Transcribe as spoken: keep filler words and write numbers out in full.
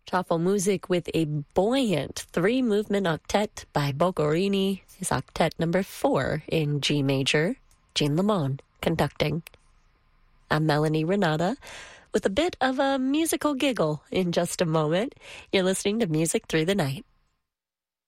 Tafel Music with a buoyant three-movement octet by Boccherini, his octet number four in G major, Jean Lemon conducting. I'm Melanie Renata with a bit of a musical giggle in just a moment. You're listening to Music Through the Night.